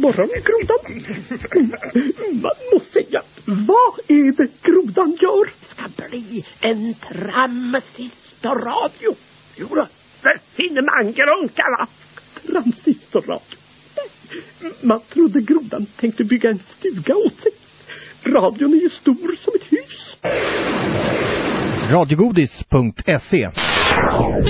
morgon, grodan. Man måste säga, vad är det grodan gör? Ska bli en transistorradio. Jo då, för finemangrunkar. Transistorradio. Man trodde grodan tänkte bygga en stuga åt sig. Radion är ju stor som ett hus. Radiogodis.se